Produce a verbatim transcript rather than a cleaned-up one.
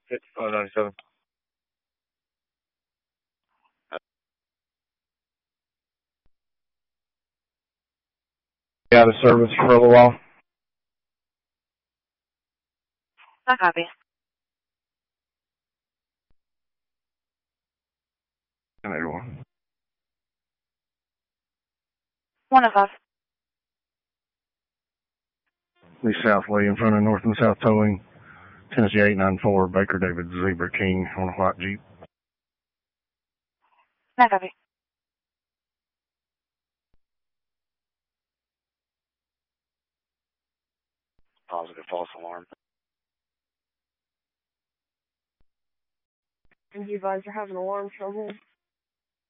fifty-five ninety-seven. Out of service for a little while. I copy. ten eighty-one. one oh five. Lee South Lee in front of North and South Towing. Tennessee eight nine four, Baker David Zebra King on a white Jeep. I copy. Positive false alarm. And you guys are having alarm trouble.